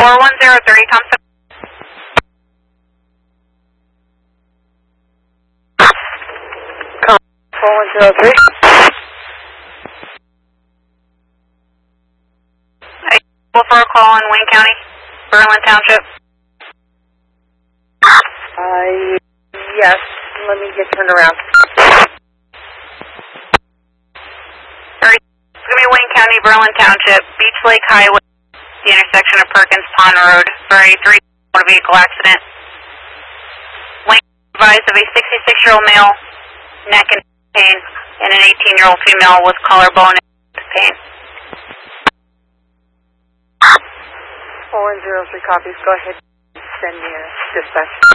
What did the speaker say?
4103, Thompson. 4103. For a call in Wayne County, Berlin Township. Yes. Let me get turned around. It's going to be Wayne County, Berlin Township, Beach Lake Highway, the intersection of Perkins Pond Road, for a 3-motor vehicle accident. Wayne advised of a 66-year-old male, neck and pain, and an 18-year-old female with collarbone pain. 4103 copies. Go ahead and send me a dispatch.